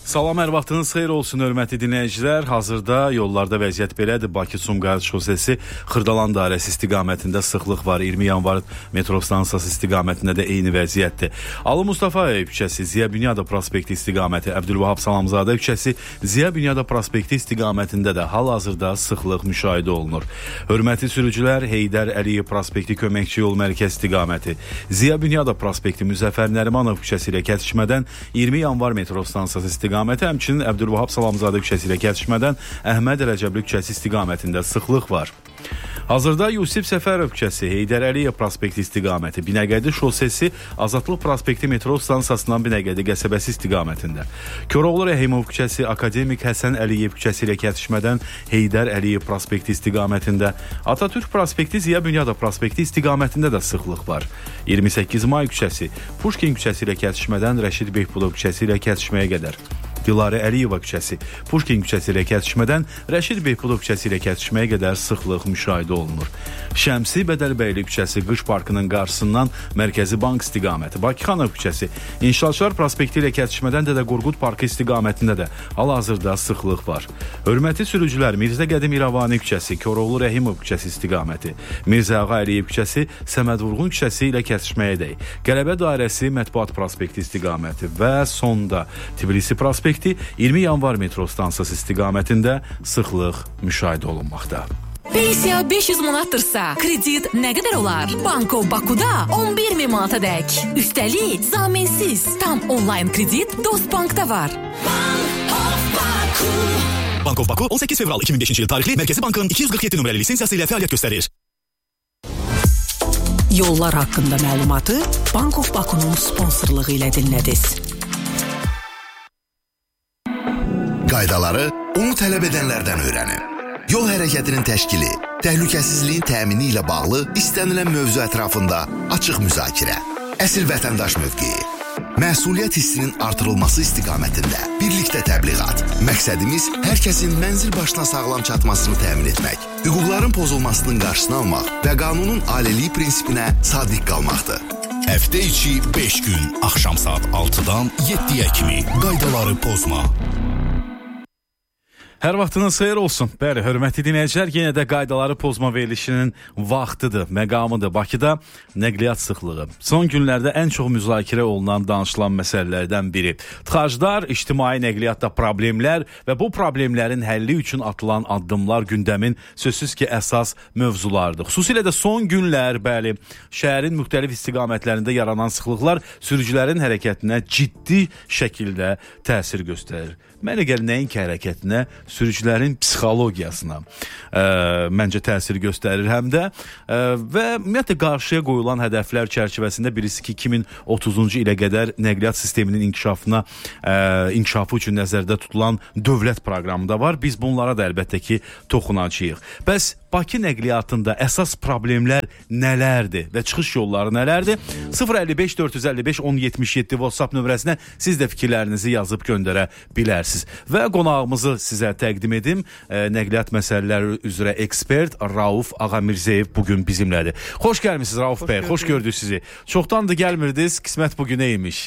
Salam, hər vaxtınız xeyir olsun, hörmətli dinləyicilər. Hazırda yollarda vəziyyət belədir. Bakı-Sumqayıt şosesi Xırdalan dairəsi istiqamətində sıxlıq var. 20 yanvar metro stansiyası istiqamətində də eyni vəziyyətdir. Ali Mustafayev küçəsi, Ziya Bünyadov prospekti istiqaməti, Əbdülvahab Salamzadə küçəsi, Ziya Bünyadov prospekti istiqamətində də hal-hazırda sıxlıq müşahidə olunur. Hörmətli sürücülər, Heydər Əliyev prospekti köməkçi yol mərkəz istiqaməti, Ziya Bünyadov prospekti Müzəffər Nərimanov küçəsi ilə kəsişmədən 20 yanvar metro stansiyası istiqaməti, həmçinin Əbdülvahab Salamzadə küçəsi ilə kəsişmədən Əhməd Rəcəbli küçəsi istiqamətində sıxlıq var. Hazırda Yusif Səfərov küçəsi, Heydər Əliyev prospekti istiqaməti, Binəqədi şosesi, Azadlıq prospekti metro stansiyasından Binəqədi qəsəbəsi istiqamətində, Koroğlu Rəhimov küçəsi, Akademik Həsən Əliyev küçəsi ilə kəsişmədən Heydər Əliyev prospekti istiqamətində, Atatürk prospekti, Ziya Bünyadov prospekti istiqamətində də sıxlıq var. 28 may küçəsi, Puşkin küçəsi ilə kəsişmədən Rəşid Behbudov küçəsi ilə kəsişməyə qədər, Dilarə Əliyeva küçəsi, Puşkin küçəsi ilə kəsişmədən Rəşid Behbudov küçəsi ilə kəsişməyə qədər sıxlıq müşahidə olunur. Şəmsi Bədəlbəyli küçəsi, Qış parkının qarşısından Mərkəzi Bank istiqaməti, Bakıxanov küçəsi, İnşaatçılar prospekti ilə kəsişmədən Dədə Qorqud parkı istiqamətində də hal-hazırda sıxlıq var. Hörmətli sürücülər, Mirzə Qədim İrəvani küçəsi, Koroğlu Rəhimov küçəsi istiqaməti, Mirzə Ağa Əliyev küçəsi, Səməd Vurğun küçəsi ilə kəsişməyədək, Qələbə dairəsi Mətbuat prospekti istiqaməti və sonda Tbilisi prospekti 20 yanvar metro stansiyası istiqamətində sıxlıq müşahidə olunmaqda. Pensiya 500 manatdırsa, kredit nə qədər olar? Banko Bakuda 11.000 manata dək. Üstəlik, zaminsiz, tam onlayn kredit Dostbankda var. Bank of Baku 18 fevral 2005 yıl tarixli Mərkəzi Bankın 247 nömrəli lisensiyası ilə fəaliyyət göstərir. Yollar haqqında məlumatı Bank of Baku'nun sponsorluğu ilə dinlədiniz. Qaydaları onu tələb edənlərdən öyrənin. Yol hərəkətinin təşkili, təhlükəsizliyin təmini ilə bağlı istənilən mövzu ətrafında açıq müzakirə. Əsl vətəndaş mövqeyi. Məsuliyyət hissinin artırılması istiqamətində birlikdə təbliğat. Məqsədimiz hər kəsin mənzil başına sağlam çatmasını təmin etmək, hüquqların pozulmasının qarşısını almaq və qanunun aliliyi prinsipinə sadiq qalmaqdır. Həftə içi 5 gün, axşam saat 6-dan 7-yə kimi qaydaları pozma. Hər vaxtınız xeyir olsun. Bəli, hörmətli dinləyicilər, yenə də qaydaları pozma verilişinin vaxtıdır, məqamıdır. Bakıda nəqliyyat sıxlığı son günlərdə ən çox müzakirə olunan, danışılan məsələlərdən biri. Tıxaclar, ictimai nəqliyyatda problemlər və bu problemlərin həlli üçün atılan addımlar gündəmin sözsüz ki, əsas mövzulardır. Xüsusilə də son günlər, bəli, şəhərin müxtəlif istiqamətlərində yaranan sıxlıqlar sürücülərin hərəkətinə ciddi şəkildə təsir göstərir. Mənə gəl nəinki hərəkətinə, sürücülərin psixologiyasına məncə təsir göstərir həm də və ümumiyyətlə qarşıya qoyulan hədəflər çərçivəsində birisi ki 2030-cu ilə qədər nəqliyyat sisteminin inkişafı üçün nəzərdə tutulan dövlət proqramı da var. Biz bunlara da əlbəttə ki toxunacağıq. Bəs Bakı nəqliyyatında əsas problemlər nələrdir və çıxış yolları nələrdir? 055 455 1077 WhatsApp nömrəsinə siz də fikirlərinizi yazıb göndərə bilərsiniz. Və qonağımızı sizə təqdim edim. Nəqliyyat məsələləri üzrə ekspert Rauf Ağamirzeyev bugün bizimlədir. Xoş gəlmisiniz Rauf bəy, xoş gördük sizi. Çoxdandır gəlmirdiniz, qismət bugünə imiş.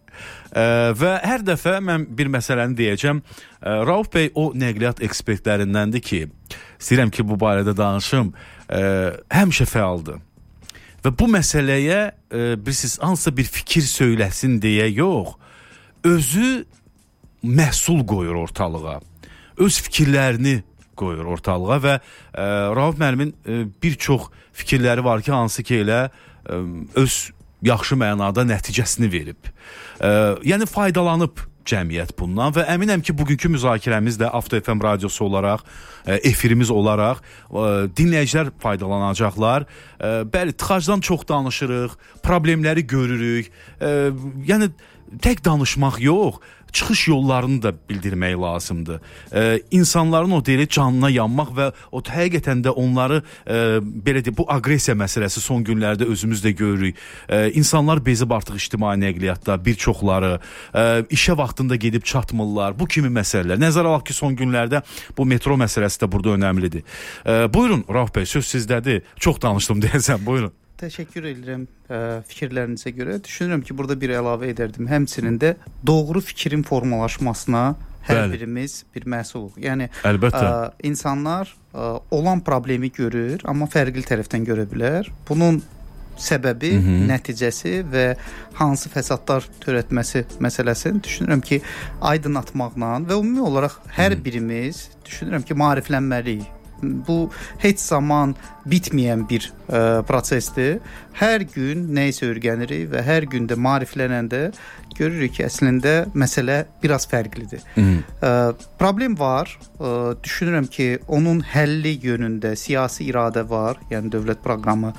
Və hər dəfə mən bir məsələni deyəcəm. Rauf bəy o nəqliyyat ekspertlərindəndir ki, istəyirəm ki bu barədə danışım, həmişə fəaldır. Və bu məsələyə bilirsiniz, hansısa bir fikir söyləsin deyə yox, özü məhsul qoyur ortalığa, öz fikirlərini qoyur ortalığa və Rauf müəllimin bir çox fikirləri var ki, hansı ki elə öz yaxşı mənada nəticəsini verib. Yəni faydalanıb cəmiyyət bundan və əminəm ki, bugünkü müzakirəmiz də Avto FM radiosu olaraq, efirimiz olaraq dinləyicilər faydalanacaqlar. Bəli, tıxacdan çox danışırıq, problemləri görürük. Yəni tək danışmaq yox, çıxış yollarını da bildirmək lazımdır. İnsanların o deyil canına yanmaq və o həqiqətən də onları belə deyək, bu aqressiya məsələsi son günlərdə özümüz də görürük. İnsanlar bezib artıq ictimai nəqliyyatda, bir çoxları işə vaxtında gedib çatmırlar. Bu kimi məsələlər. Nəzərə alaq ki, son günlərdə bu metro məsələsi də burada önəmlidir. Buyurun Rauf bəy, söz sizdədir. Çox danışdım deyəsən, buyurun. Təşəkkür edirəm fikirlərinizə görə. Düşünürəm ki, burada bir əlavə edərdim. Həmçinin də doğru fikrin formalaşmasına hər birimiz bir məsuluq. Yəni əlbəttə insanlar olan problemi görür, amma fərqli tərəfdən görə bilər. Bunun səbəbi, nəticəsi və hansı fəsadlar törətməsi məsələsini düşünürəm ki, aydınlatmaqla və ümumi olaraq hər birimiz düşünürəm ki, maariflənməliyik. Bu heç zaman bitməyən bir prosesdir. Hər gün nə isə öyrənirik və hər gün də maariflənəndə görürük ki, əslində məsələ biraz fərqlidir. Problem var. Düşünürəm ki, onun həlli yönündə siyasi iradə var. Yəni dövlət proqramı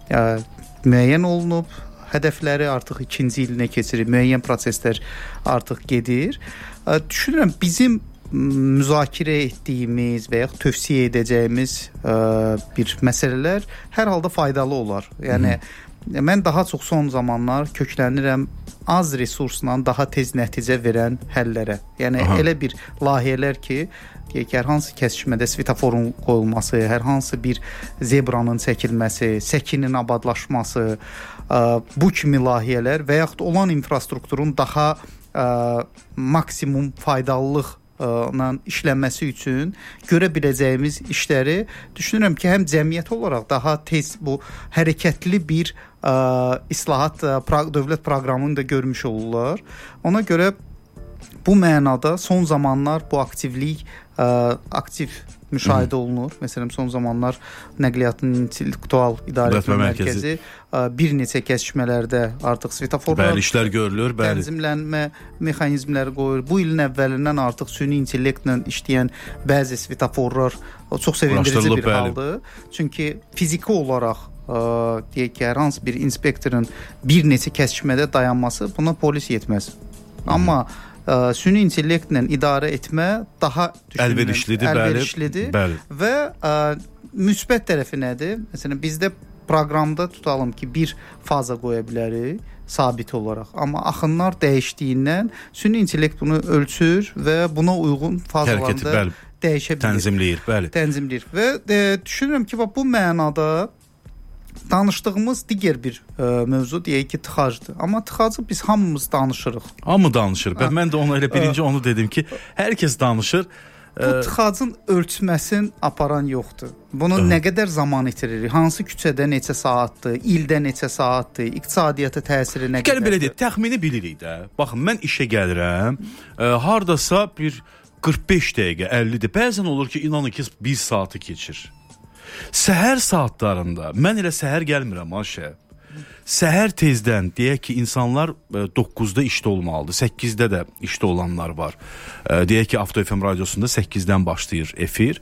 müəyyən olunub, hədəfləri artıq 2-ci ilinə keçirir, müəyyən proseslər artıq gedir. Düşünürəm bizim müzakirə etdiyimiz və ya tövsiyə edəcəyimiz bir məsələlər hər halda faydalı olar. Yəni mən daha çox son zamanlar köklənirəm az resursla daha tez nəticə verən həllərə. Yəni elə bir layihələr ki, deyək ki, hər hansı kəsişmədə svetoforun qoyulması, hər hansı bir zebranın çəkilməsi, səkinin abadlaşması, bu kimi layihələr və yaxud olan infrastrukturun daha maksimum faydalılıq işlənməsi üçün görə biləcəyimiz işləri düşünürəm ki, həm cəmiyyət olaraq daha tez bu hərəkətli bir islahat dövlət proqramını da görmüş olurlar. Ona görə bu mənada son zamanlar bu aktivlik aktiv müşahidə olunur. Məsələn, son zamanlar Nəqliyyatın İntellektual İdarəetmə Mərkəzi bir neçə kəsişmələrdə artıq svetoforlar işlər görülür, tənzimlənmə mexanizmləri qoyur. Bu ilin əvvəlindən artıq süni intellektlə işləyən bəzi svetoforlar çox sevindirici bir haldır. Çünki fiziki olaraq deyək ki, hər hansı bir inspektorun bir neçə kəsişmədə dayanması buna polis yetməz. Amma süni intellektlə idarə etmə daha əlverişlidir və müsbət tərəfi nədir? Məsələn, bizdə proqramda tutalım ki, bir faza qoya bilərik sabit olaraq, amma axınlar dəyişdiyindən süni intellekt bunu ölçür və buna uyğun fazalarda dəyişə bilir. Tənzimləyir. Və düşünürəm ki, bu mənada danışdığımız digər bir mövzu deyək ki, tıxacdır. Amma tıxacı biz hamımız danışırıq. Hamı danışır. Mən də ona elə birinci onu dedim ki, hər kəs danışır. Bu tıxacın ölçməsini aparan yoxdur. Bunu nə qədər zaman itiririk? Hansı küçədə neçə saatdır? İldə neçə saatdır? İqtisadiyyata təsiri nə qədərdir? Belə deyək, təxmini bilirik də. Baxın, mən işə gəlirəm. Hardasa bir 45 dəqiqə, 50-dir. Bəzən olur ki, inanın ki, 1 saatı keçir. Səhər saatlarında, mən elə səhər gəlmirəm Ayşə. Səhər tezdən deyək ki, insanlar 9-da işdə olmalıdır, 8-də də işdə olanlar var. Deyək ki, Avto FM radiosunda 8-dən başlayır efir.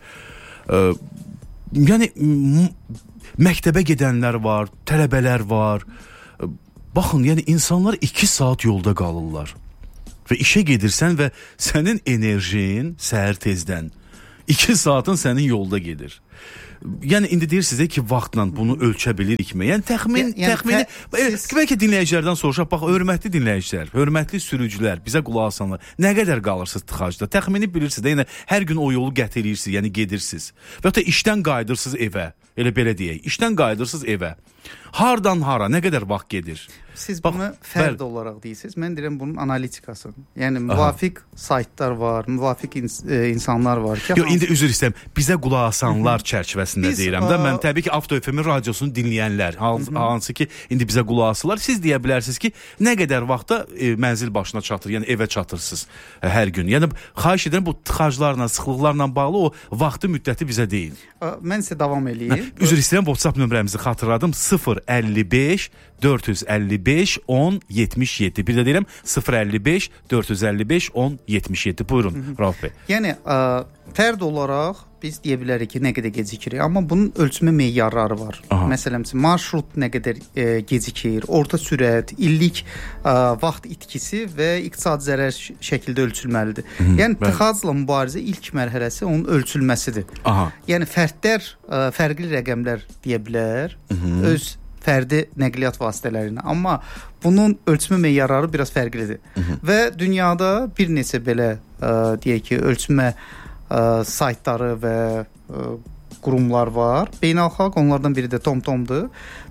Yəni məktəbə gedənlər var, tələbələr var. Baxın, yəni insanlar 2 saat yolda qalırlar. Və işə gedirsən və sənin enerjin səhər tezdən 2 saatın sənin yolda gedir. Yəni indi deyirsiniz ki, vaxtla bunu ölçə bilirikmi? Yəni təxmini bəlkə dinləyicilərdən soruşaq, bax, hörmətli dinləyicilər, hörmətli sürücülər, bizə qulaq asanlar, nə qədər qalırsınız tıxacda? Təxmini bilirsiniz də, yəni hər gün o yolu qət edirsiniz, yəni gedirsiniz. Və ya da işdən qayıdırsınız evə, elə belə deyək, işdən qayıdırsınız evə. Hardan hara, nə qədər vaxt gedir? Siz bunu fərd olaraq deyirsiniz. Mən deyirəm bunun analitikası. Yəni müvafiq saytlar var, müvafiq insanlar var ki... Yox, indi üzr istəyirəm. Bizə qulaq asanlar çərçivəsində deyirəm də. Mən təbii ki, Avto FM-in radiosunu dinləyənlər, hansı ki, indi bizə qulaq asırlar. Siz deyə bilərsiniz ki, nə qədər vaxtda mənzil başına çatır, yəni evə çatırsınız hər gün. Yəni, xahiş edirəm, bu tıxaclarla, sıxlıqlarla bağlı o vaxtı müddəti bizə deyin. Mən sizə davam eləyim. Üzr istəyirəm, WhatsApp nömrəmizi xatırladım. 055 455 10 77. Bir də deyirəm 055 455 10 77. Buyurun Rauf bəy. Yəni fərd olaraq biz deyə bilərik ki, nə qədər gecikirik, amma bunun ölçmə meyarları var. Məsələn, marşrut nə qədər gecikir, orta sürət, illik vaxt itkisi və iqtisadi zərər şəkildə ölçülməlidir. Yəni tıxacla mübarizə ilk mərhələsi onun ölçülməsidir. Yəni fərdlər fərqli rəqəmlər deyə bilər, öz fərdi nəqliyyat vasitələrini, amma bunun ölçmə meyarları biraz fərqlidir. Və dünyada bir neçə belə deyək ki, ölçmə saytları və qurumlar var. Beynəlxalq onlardan biri də TomTomdur.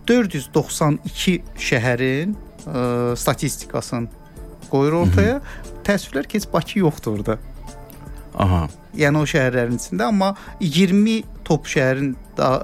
492 şəhərin statistikasını qoyur ortaya. Təəssüflər ki, heç Bakı yoxdur orada. Aha. Yəni o şəhərlərin içində, amma 20 top şəhərin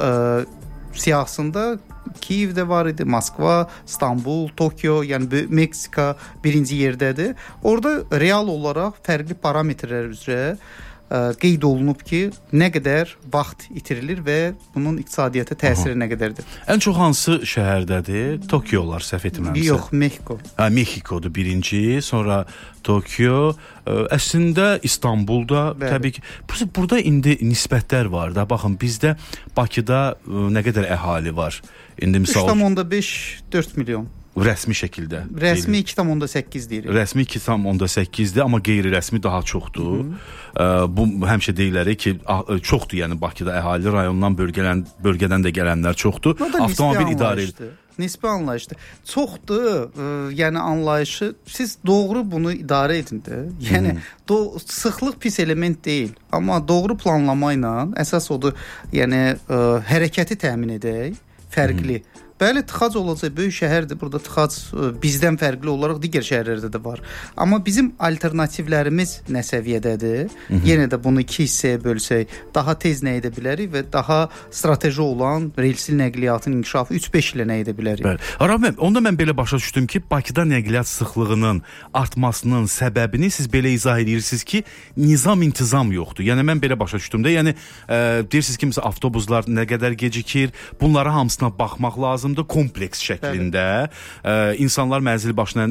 siyahısında Kiyev də var idi, Moskva, İstanbul, Tokyo, yəni Meksika birinci yerdədir. Orada real olaraq fərqli parametrlər üzrə qeyd olunub ki, nə qədər vaxt itirilir və bunun iqtisadiyyata təsiri nə qədərdir. Ən çox hansı şəhərdədir? Tokyo olar, səhv etmirəmsə. Yox, Meksiko. Meksikodur birinci, sonra Tokyo, əslində İstanbulda, təbii ki, burada indi nisbətlər var da. Baxın, bizdə Bakıda nə qədər əhali var? İndi misal 3,5-4 milyon. Rəsmi şəkildə. Rəsmi 2,8 deyirik. Rəsmi 2,8-dir, amma qeyri-rəsmi daha çoxdur. Bu həmişə deyirlər ki, çoxdur, yəni Bakıda əhali rayondan bölgədən də gələnlər çoxdur. Avtomobil idarə edir. Nisbi anlayışdır. Çoxdur, yəni anlayışı, siz doğru bunu idarə edin də. Yəni sıxlıq pis element deyil, amma doğru planlama ilə əsas odur, yəni hərəkəti təmin edək, fərqli. Bəli, tıxac olacaq, böyük şəhərdir. Burada tıxac bizdən fərqli olaraq digər şəhərlərdə də var. Amma bizim alternativlərimiz nə səviyyədədir? Yenə də bunu iki hissəyə bölsək, daha tez nə edə bilərik və daha strateji olan relsli nəqliyyatın inkişafı 3-5 ilə nə edə bilərik? Bəli. Arabəm, onda mən belə başa düşdüm ki, Bakıda nəqliyyat sıxlığının artmasının səbəbini siz belə izah edirsiniz ki, nizam-intizam yoxdur. Yəni mən belə başa düşdüm də, yəni deyirsiniz ki, məsələn, avtobuslar nə qədər gecikir, bunlara hamısına baxmaq lazım. Kompleks şəklində insanlar mənzil başına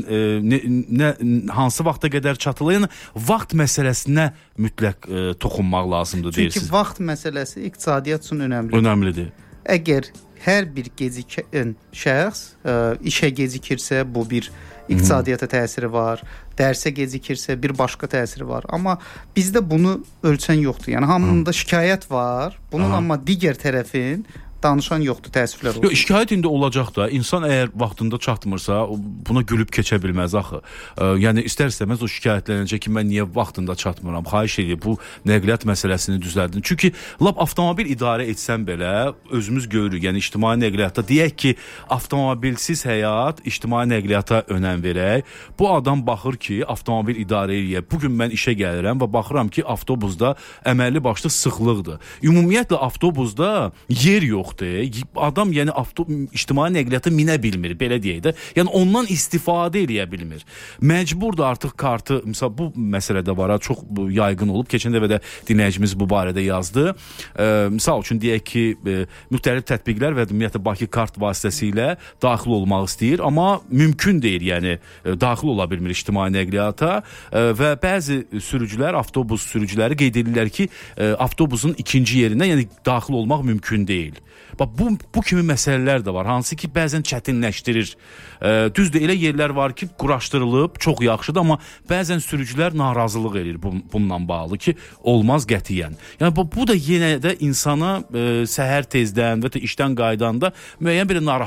hansı vaxta qədər çatılır, yəni vaxt məsələsinə mütləq toxunmaq lazımdır deyirsiniz. Çünki vaxt məsələsi iqtisadiyyat üçün önəmlidir. Əgər hər bir gecikən şəxs işə gecikirsə, bu bir iqtisadiyyata təsiri var, dərsə gecikirsə bir başqa təsiri var. Amma bizdə bunu ölçən yoxdur. Yəni hamının da şikayət var, bunun amma digər tərəfin danışan yoxdur, təəssüflər olur. Şikayət indi olacaq da, insan əgər vaxtında çatmırsa, buna gülüb keçə bilməz axı. Yəni istər-istəməz o şikayətlənəcək ki, mən niyə vaxtında çatmıram, xahiş edir, bu nəqliyyat məsələsini düzəldin. Çünki lap avtomobil idarə etsən belə, özümüz görürük, yəni ictimai nəqliyyatda, deyək ki, avtomobilsiz həyat, ictimai nəqliyyata önəm verək. Bu adam baxır ki, avtomobil idarə edir. Bugün mən işə gəlirəm və baxıram ki, avtobusda əməlli başlı sıxlıqdır. Ümumiyyətlə, avtobusda yer yox. Adam yəni ictimai nəqliyyata minə bilmir, belə deyək də. Yəni ondan istifadə eləyə bilmir. Məcburdur artıq kartı, məsəl bu məsələdə var, çox yayğın olub. Keçən dəfə də dinləyicimiz bu barədə yazdı. Misal üçün deyək ki, müxtəlif tətbiqlər və ümumiyyətlə Bakı kart vasitəsilə daxil olmaq istəyir, amma mümkün deyil, yəni daxil ola bilmir ictimai nəqliyyata və bəzi sürücülər, avtobus sürücüləri qeyd edirlər ki, avtobusun ikinci yerinə, yəni daxil olmaq mümkün deyil. Bax, bu kimi məsələlər də var, hansı ki, bəzən çətinləşdirir. Düzdür, elə yerlər var ki, quraşdırılıb, çox yaxşıdır, amma bəzən sürücülər narazılıq edir bununla bağlı ki, olmaz qətiyyən. Yəni, bu da yenə də insana səhər tezdən və işdən qaydanda müəyyən bir narahatlıq